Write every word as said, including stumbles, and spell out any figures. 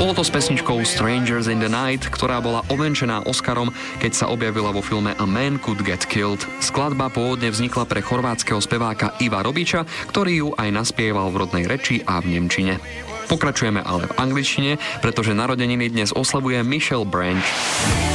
Bolo to s pesničkou Strangers in the Night, ktorá bola ovenčená Oscarom, keď sa objavila vo filme A Man Could Get Killed. Skladba pôvodne vznikla pre chorvátskeho speváka Iva Robiča, ktorý ju aj naspieval v rodnej reči a v nemčine. Pokračujeme ale v angličtine, pretože narodeniny dnes oslavuje Michelle Branch.